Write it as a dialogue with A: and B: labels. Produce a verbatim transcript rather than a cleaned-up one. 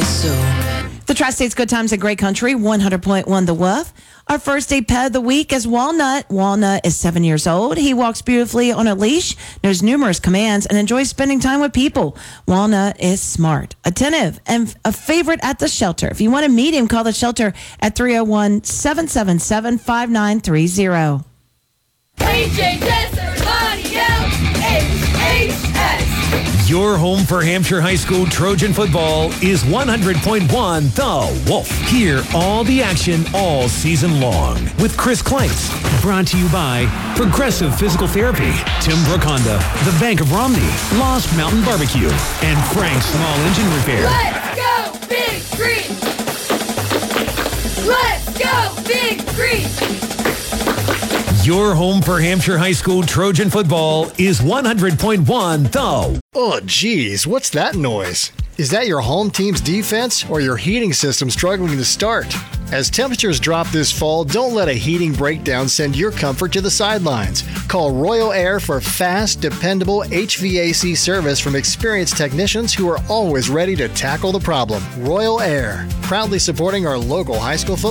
A: so.
B: The Tri-State's Good Times and Great Country, one hundred point one The Wolf. Our first day pet of the week is Walnut. Walnut is seven years old. He walks beautifully on a leash, knows numerous commands, and enjoys spending time with people. Walnut is smart, attentive, and a favorite at the shelter. If you want to meet him, call the shelter at three oh one, seven seven seven, five nine three oh.
C: A J Desert Audio, H H S.
D: Your home for Hampshire High School Trojan football is one hundred point one The Wolf. Hear all the action all season long with Chris Kleitz. Brought to you by Progressive Physical Therapy, Tim Brook Honda, the Bank of Romney, Lost Mountain Barbecue, and Frank's Small Engine Repair.
C: Let's go, Big Green! Let's go, Big Green!
D: Your home for Hampshire High School Trojan football is one hundred point one The.
E: Oh, geez, what's that noise? Is that your home team's defense or your heating system struggling to start? As temperatures drop this fall, don't let a heating breakdown send your comfort to the sidelines. Call Royal Air for fast, dependable H V A C service from experienced technicians who are always ready to tackle the problem. Royal Air, proudly supporting our local high school football